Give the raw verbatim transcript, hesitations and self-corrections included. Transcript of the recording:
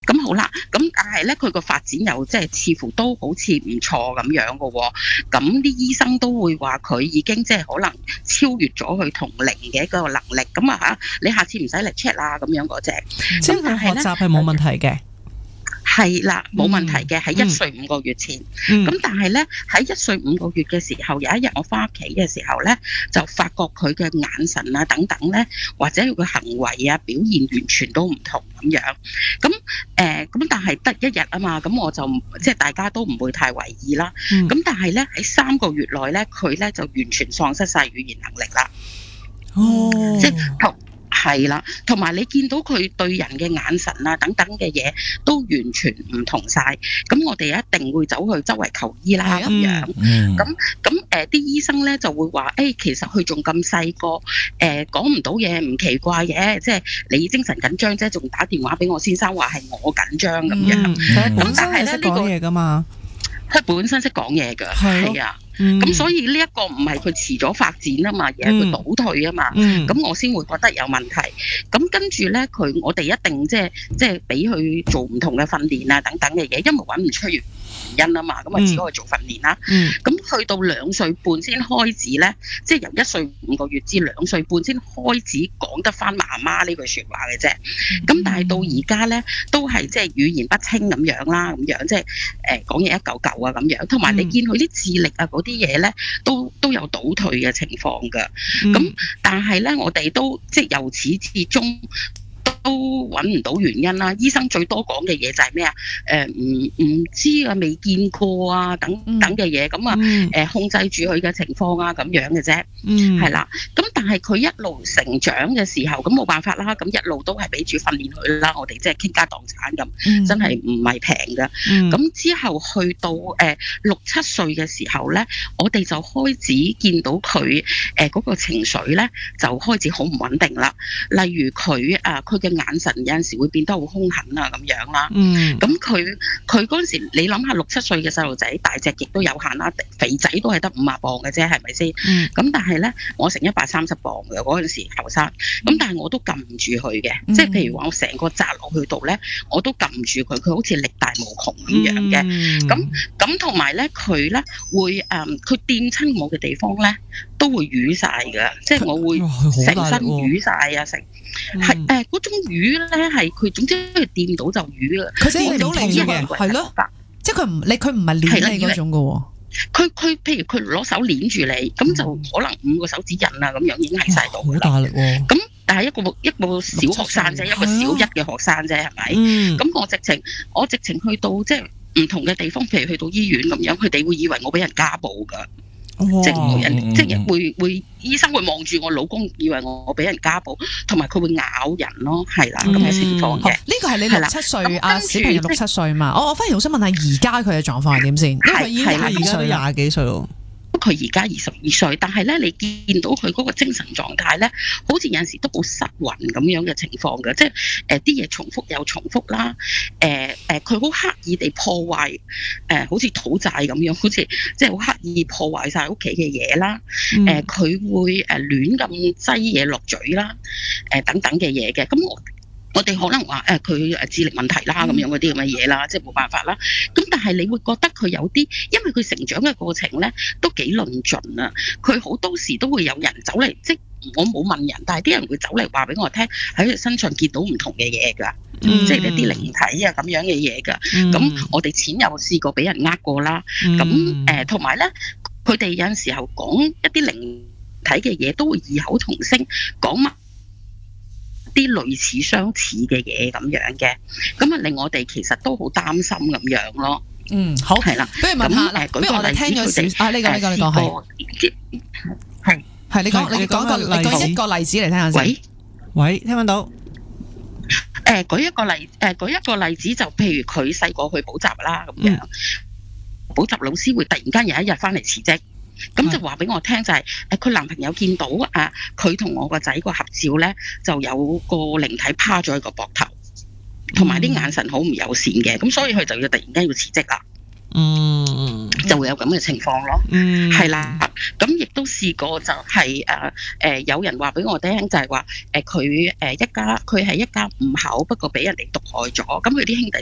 咁好啦，咁但係咧佢個發展又即係似乎都好似唔錯咁樣嘅喎。咁啲醫生都會話佢已經即係可能超越咗佢同齡嘅一個能力。咁啊嚇，你下次唔使嚟 check 啦咁樣嗰隻。 即係佢學習係冇問題嘅。 係啦，冇問題嘅，喺一歲五個月前。咁、嗯、但係咧喺一歲五個月嘅時候，有一日我翻屋企嘅時候咧，就發覺佢嘅眼神啊等等咧，或者佢嘅行為啊表現完全都唔同咁樣。咁誒咁但係得一日啊嘛，咁我就即係大家都唔會太為意啦。咁、嗯、但係咧喺三個月內咧，佢咧就完全喪失晒語言能力啦。 哦， 即係係啦，同埋你見到佢對人嘅眼神啊等等嘅嘢都完全唔同晒，咁我哋一定會走去周圍求醫啦咁樣。咁咁誒啲醫生咧就會話：誒、欸、其實佢仲咁細個，誒講唔到嘢唔奇怪嘅，即係你精神緊張啫，仲打電話俾我先生話係我緊張咁樣。咁、嗯、但係咧呢個嘢㗎嘛，佢本身識講嘢㗎，係啊。咁、嗯、所以呢一個唔係佢遲咗發展啊嘛，而係佢倒退啊嘛，咁、嗯、我先會覺得有問題。咁跟住咧，佢我哋一定即係即係俾佢做唔同嘅訓練啊等等嘅嘢，因為揾唔出原因啊嘛，咁啊只可以做訓練啦。咁、嗯、去到兩歲半先開始咧，即係由一歲五個月至兩歲半先開始講得翻媽媽呢句説話嘅啫。咁、嗯、但係到而家咧，都係即係語言不清咁樣啦，咁樣即係誒講嘢一嚿嚿啊咁樣，同埋你見佢啲智力啊嗰啲啲嘢咧都都有倒退嘅情況㗎，咁、嗯、但係咧我哋都即係由始至終都揾唔到原因啦。醫生最多講嘅嘢就係咩啊？誒唔唔知啊，未見過啊，等等嘅嘢，咁啊誒控制住佢嘅情況啊，咁樣嘅啫，係、嗯、啦。咁但係佢一路成長嘅時候，咁冇辦法啦。咁一路都係俾住訓練佢啦。我哋即係傾家蕩產咁、嗯，真係唔係平㗎。咁、嗯、之後去到誒、呃、六七歲嘅時候咧，我哋就開始見到佢誒嗰個情緒咧就開始好唔穩定啦。例如佢啊，佢嘅眼神有陣時會變得好兇狠啊咁樣啦。咁佢佢嗰陣時，你諗下六七歲嘅細路仔，大隻亦都有限啦，肥仔都係得五啊磅嘅啫，係咪先？咁、嗯、但係咧，我成一百三十磅嘅嗰陣時後生，咁但係我都撳唔住佢嘅、嗯，即係譬如話我成個扎落去度咧，我都撳唔住佢，佢好似力大無窮咁樣嘅。咁咁同埋咧，佢咧會誒，佢掂親我嘅地方咧，都會瘀晒㗎，即係我會成身瘀晒啊，成係誒嗰種瘀咧係佢總之佢掂到就瘀啊，佢掂到你嘅係咯，即係佢唔你佢唔係捏你嗰種㗎喎，佢佢譬如佢攞手捏住你，咁、嗯、就可能五個手指印啊咁樣已經喺晒度啦。好大力喎！咁但係一個一個小學生啫，一個小一嘅學生啫，係咪？咁、嗯、我直情我直情去到即係唔同嘅地方，譬如去到醫院咁樣，佢哋會以為我俾人家暴㗎。即係人，即係會會醫生會望住我老公，以為我俾人家暴，同埋佢會咬人咯，係啦咁嘅情況嘅。呢個係你六七歲啊，小朋友六七歲嘛。我我反而好想問下而家佢嘅狀況係點先？因為佢已經廿幾歲，廿幾歲咯。佢而家二十二歲，但係咧，你見到佢嗰個精神狀態咧，好似有陣時都好失魂咁樣嘅情況嘅，即係誒啲嘢重複又重複啦，誒誒佢好刻意地破壞，誒、呃、好似討債咁樣，好似即係好刻意破壞晒屋企嘅嘢啦，誒、呃、佢會誒亂咁擠嘢落嘴啦，誒、呃、等等嘅嘢嘅，咁我。我哋可能話誒佢誒智力問題啦，咁樣嗰啲咁嘅嘢啦，即係冇辦法啦。咁但係你會覺得佢有啲，因為佢成長嘅過程咧都幾論盡啊。佢好多時都會有人走嚟，即係我冇問人，但係啲人會走嚟話俾我聽，喺佢身上見到唔同嘅嘢㗎，即係一啲靈體啊咁樣嘅嘢㗎。咁、嗯、我哋錢又試過俾人呃過啦。咁誒同埋咧，佢哋有陣時候講一啲靈體嘅嘢，都會異口同聲講乜。啲類似相似嘅嘢咁樣嘅，咁啊令我哋其實都好擔心咁樣咯。嗯，好，係啦，不如問下嗱，不如我哋聽咗少啊，呢個呢個呢個係係係你講你講個你講一個例子嚟聽下先。喂喂，聽唔聽到？誒，舉一個例誒，舉一個例子就譬如佢細個去補習啦咁樣，補習老師會突然間有一日翻嚟辭職。咁就話俾我聽就係誒佢男朋友見到啊，佢同我個仔個合照咧，就有個靈體趴咗喺個膊頭，同埋啲眼神好唔友善嘅，咁所以佢就要突然間要辭職啦。嗯，就會有咁嘅情況咯。嗯，係啦。咁亦都試過就係誒誒有人話俾我聽就係話誒佢誒一家佢係一家五口，不過俾人哋毒害咗，咁佢啲兄弟